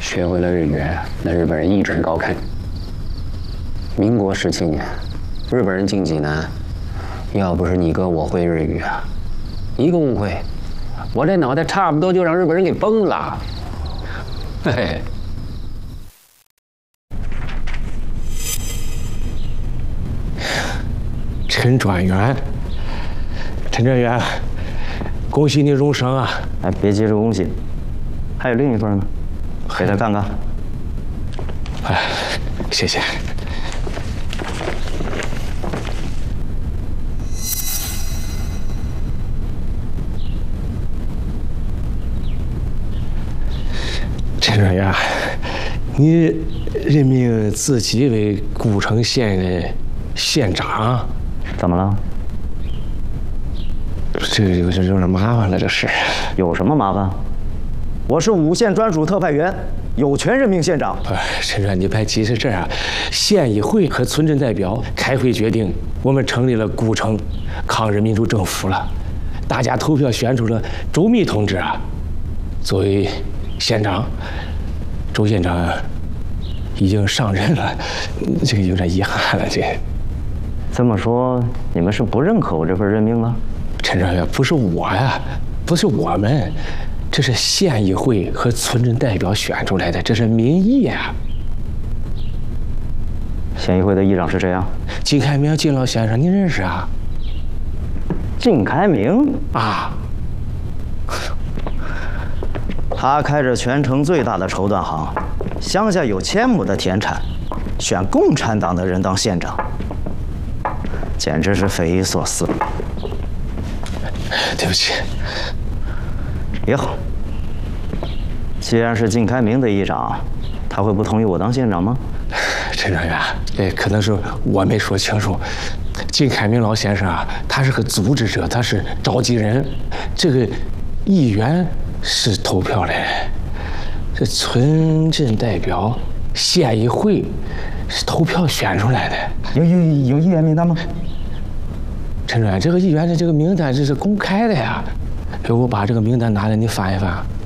学会了日语，那日本人一准高看。民国17年，日本人进济南，要不是你哥我会日语啊，一个误会，我这脑袋差不多就让日本人给崩了。嘿嘿。 陈专员，陈专员，恭喜你荣升啊！ 哎，别急着恭喜，还有另一份呢，给他看看。 哎，谢谢。陈专员，你任命自己为古城县的县长， 怎么了？ 这个有点麻烦了，这事。 有什么麻烦？我是5县专属特派员，有权任命县长。 陈专，你别急，是这样，县议会和村镇代表开会决定，我们成立了古城抗日民主政府了，大家投票选出了周密同志啊作为县长。周县长已经上任了，这个有点遗憾了。 这么说，你们是不认可我这份任命了？ 陈专员，不是我呀，不是我们，这是县议会和村镇代表选出来的，这是民意呀。 县议会的议长是谁啊？ 靳开明，靳老先生，您认识啊？ 靳开明啊， 他开着全城最大的绸缎行，乡下有1000亩的田产，选共产党的人当县长，简直是匪夷所思。 对不起。 也好，既然是靳开明的议长，他会不同意我当县长吗？ 陈专员，可能是我没说清楚。靳开明老先生啊，他是个组织者，他是召集人，这个议员是投票的，这村镇代表、县议会是投票选出来的。 有议员名单吗？ 陈专员，这个议员的这个名单这是公开的呀，给我把这个名单拿来，你翻一翻。